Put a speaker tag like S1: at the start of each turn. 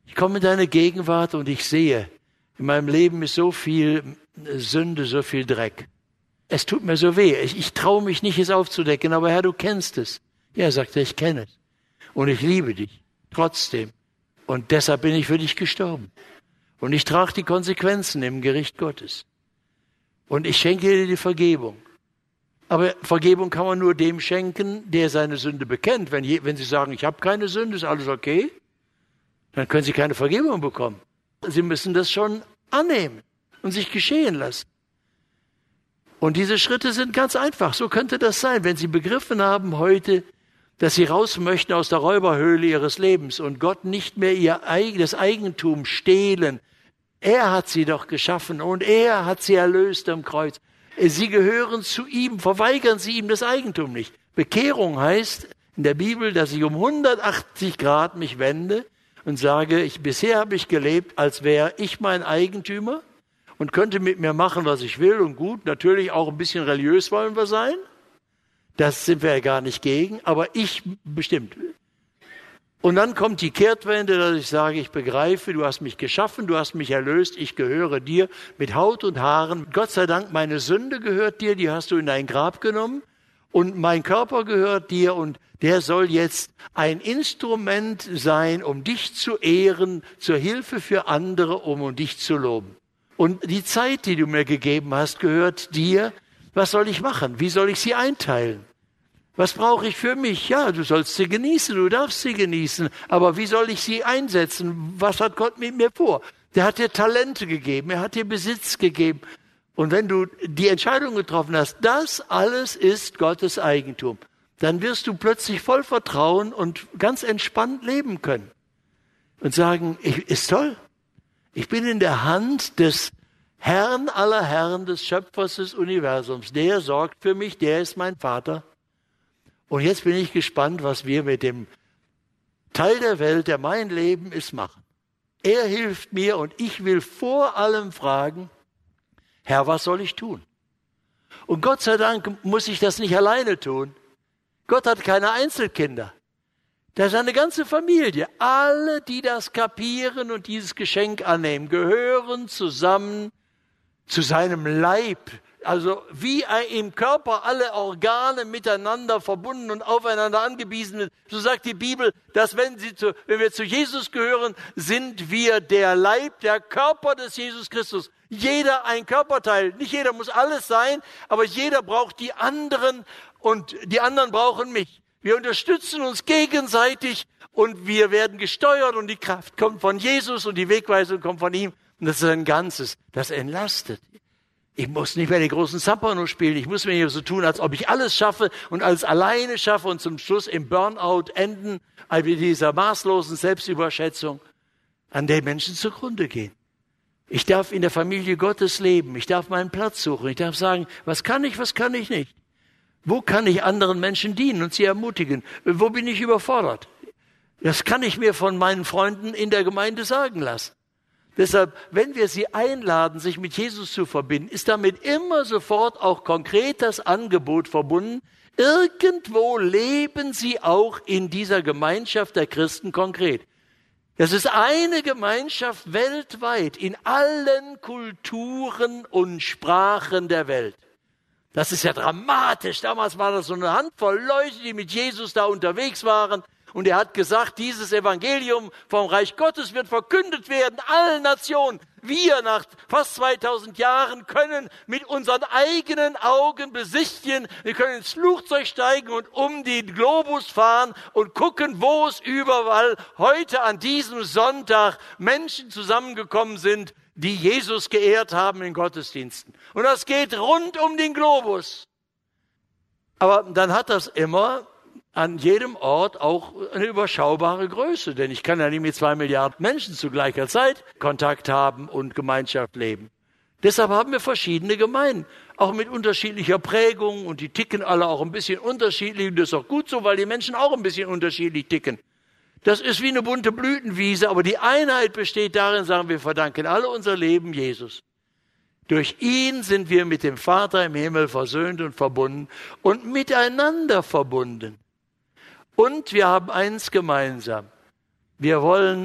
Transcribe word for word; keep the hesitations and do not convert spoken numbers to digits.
S1: Ich komme in deine Gegenwart und ich sehe, in meinem Leben ist so viel Sünde, so viel Dreck. Es tut mir so weh. Ich, ich traue mich nicht, es aufzudecken, aber Herr, du kennst es. Ja, sagt er, ich kenne es. Und ich liebe dich trotzdem. Und deshalb bin ich für dich gestorben. Und ich trage die Konsequenzen im Gericht Gottes. Und ich schenke dir die Vergebung. Aber Vergebung kann man nur dem schenken, der seine Sünde bekennt. Wenn, je, wenn Sie sagen, ich habe keine Sünde, ist alles okay, dann können Sie keine Vergebung bekommen. Sie müssen das schon annehmen und sich geschehen lassen. Und diese Schritte sind ganz einfach. So könnte das sein, wenn Sie begriffen haben heute, dass Sie raus möchten aus der Räuberhöhle Ihres Lebens und Gott nicht mehr Ihr eigenes Eigentum stehlen. Er hat Sie doch geschaffen und er hat Sie erlöst am Kreuz. Sie gehören zu ihm, verweigern Sie ihm das Eigentum nicht. Bekehrung heißt in der Bibel, dass ich um hundertachtzig Grad mich wende und sage, ich, bisher habe ich gelebt, als wäre ich mein Eigentümer und könnte mit mir machen, was ich will und gut, natürlich auch ein bisschen religiös wollen wir sein. Das sind wir ja gar nicht gegen, aber ich bestimmt. Und dann kommt die Kehrtwende, dass ich sage, ich begreife, du hast mich geschaffen, du hast mich erlöst, ich gehöre dir mit Haut und Haaren. Gott sei Dank, meine Sünde gehört dir, die hast du in dein Grab genommen. Und mein Körper gehört dir und der soll jetzt ein Instrument sein, um dich zu ehren, zur Hilfe für andere, um dich zu loben. Und die Zeit, die du mir gegeben hast, gehört dir. Was soll ich machen? Wie soll ich sie einteilen? Was brauche ich für mich? Ja, du sollst sie genießen, du darfst sie genießen. Aber wie soll ich sie einsetzen? Was hat Gott mit mir vor? Der hat dir Talente gegeben, er hat dir Besitz gegeben. Und wenn du die Entscheidung getroffen hast, das alles ist Gottes Eigentum, dann wirst du plötzlich voll Vertrauen und ganz entspannt leben können. Und sagen, ich, ist toll. Ich bin in der Hand des Herrn aller Herren, des Schöpfers des Universums. Der sorgt für mich, der ist mein Vater. Und jetzt bin ich gespannt, was wir mit dem Teil der Welt, der mein Leben ist, machen. Er hilft mir und ich will vor allem fragen, Herr, was soll ich tun? Und Gott sei Dank muss ich das nicht alleine tun. Gott hat keine Einzelkinder. Da ist eine ganze Familie. Alle, die das kapieren und dieses Geschenk annehmen, gehören zusammen zu seinem Leib. Also wie im Körper alle Organe miteinander verbunden und aufeinander angewiesen sind. So sagt die Bibel, dass wenn, sie zu, wenn wir zu Jesus gehören, sind wir der Leib, der Körper des Jesus Christus. Jeder ein Körperteil. Nicht jeder muss alles sein, aber jeder braucht die anderen und die anderen brauchen mich. Wir unterstützen uns gegenseitig und wir werden gesteuert und die Kraft kommt von Jesus und die Wegweisung kommt von ihm. Und das ist ein Ganzes, das entlastet. Ich muss nicht mehr den großen Zampano spielen. Ich muss mir hier so tun, als ob ich alles schaffe und alles alleine schaffe und zum Schluss im Burnout enden, als mit dieser maßlosen Selbstüberschätzung, an der Menschen zugrunde gehen. Ich darf in der Familie Gottes leben. Ich darf meinen Platz suchen. Ich darf sagen, was kann ich, was kann ich nicht? Wo kann ich anderen Menschen dienen und sie ermutigen? Wo bin ich überfordert? Das kann ich mir von meinen Freunden in der Gemeinde sagen lassen. Deshalb, wenn wir sie einladen, sich mit Jesus zu verbinden, ist damit immer sofort auch konkret das Angebot verbunden. Irgendwo leben sie auch in dieser Gemeinschaft der Christen konkret. Das ist eine Gemeinschaft weltweit, in allen Kulturen und Sprachen der Welt. Das ist ja dramatisch. Damals war das so eine Handvoll Leute, die mit Jesus da unterwegs waren. Und er hat gesagt, dieses Evangelium vom Reich Gottes wird verkündet werden, allen Nationen. Wir nach fast zweitausend Jahren können mit unseren eigenen Augen besichtigen. Wir können ins Flugzeug steigen und um den Globus fahren und gucken, wo es überall heute an diesem Sonntag Menschen zusammengekommen sind, die Jesus geehrt haben in Gottesdiensten. Und das geht rund um den Globus. Aber dann hat das immer an jedem Ort auch eine überschaubare Größe, denn ich kann ja nicht mit zwei Milliarden Menschen zu gleicher Zeit Kontakt haben und Gemeinschaft leben. Deshalb haben wir verschiedene Gemeinden, auch mit unterschiedlicher Prägung und die ticken alle auch ein bisschen unterschiedlich und das ist auch gut so, weil die Menschen auch ein bisschen unterschiedlich ticken. Das ist wie eine bunte Blütenwiese, aber die Einheit besteht darin, sagen wir, verdanken alle unser Leben Jesus. Durch ihn sind wir mit dem Vater im Himmel versöhnt und verbunden und miteinander verbunden. Und wir haben eins gemeinsam. Wir wollen